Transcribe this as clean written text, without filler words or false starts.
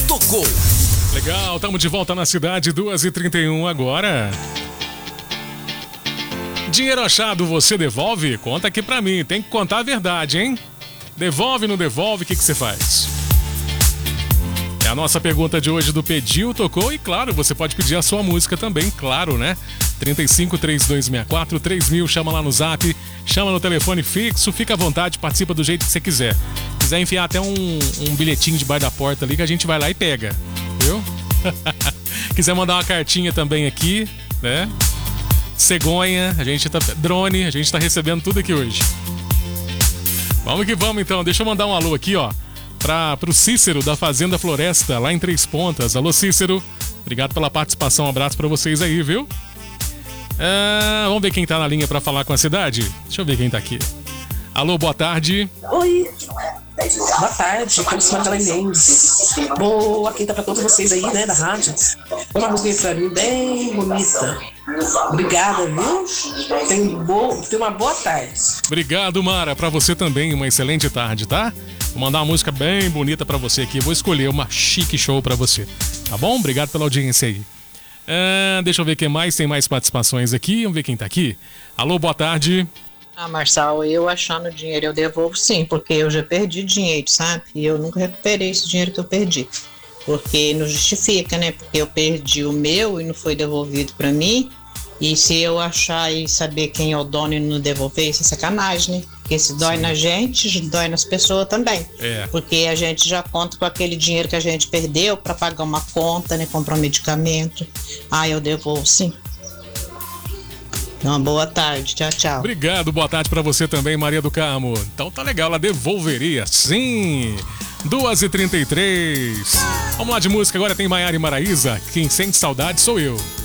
tocou. Legal, estamos de volta na cidade, 2h31 agora. Dinheiro achado você devolve? Conta aqui pra mim, tem que contar a verdade, hein? Devolve, não devolve, o que você faz? É a nossa pergunta de hoje do Pediu, Tocou. E claro, você pode pedir a sua música também, claro, né? 35-3264-3000, chama lá no zap, chama no telefone fixo, fica à vontade, participa do jeito que você quiser. Quiser enfiar até um bilhetinho debaixo da porta ali que a gente vai lá e pega, viu? Quiser mandar uma cartinha também aqui, né? Cegonha, drone, a gente tá recebendo tudo aqui hoje. Vamos que vamos então, deixa eu mandar um alô aqui, ó, pro Cícero da Fazenda Floresta, lá em Três Pontas. Alô, Cícero, obrigado pela participação, um abraço pra vocês aí, viu? Vamos ver quem tá na linha pra falar com a cidade? Deixa eu ver quem tá aqui. Alô, boa tarde. Oi. Boa tarde, Carlos Magalhães. Boa quinta pra todos vocês aí, né, da rádio. Uma música pra mim bem bonita. Obrigada, viu? Tenha uma boa tarde. Obrigado, Mara. Pra você também, uma excelente tarde, tá? Vou mandar uma música bem bonita pra você aqui. Vou escolher uma chique show pra você. Tá bom? Obrigado pela audiência aí. Deixa eu ver quem mais. Tem mais participações aqui. Vamos ver quem tá aqui. Alô, boa tarde. Marçal, eu achando dinheiro eu devolvo sim, porque eu já perdi dinheiro, sabe? E eu nunca recuperei esse dinheiro que eu perdi. Porque não justifica, né? Porque eu perdi o meu e não foi devolvido pra mim. E se eu achar e saber quem é o dono e não devolver, isso é sacanagem, né? Porque se dói na gente, dói nas pessoas também. Porque a gente já conta com aquele dinheiro que a gente perdeu pra pagar uma conta, né? Comprar um medicamento. Eu devolvo sim. Uma boa tarde, tchau, tchau. Obrigado, boa tarde pra você também, Maria do Carmo. Então tá legal, ela devolveria, sim. 2h33. Vamos lá de música, agora tem Maiara e Maraísa. Quem sente saudade sou eu.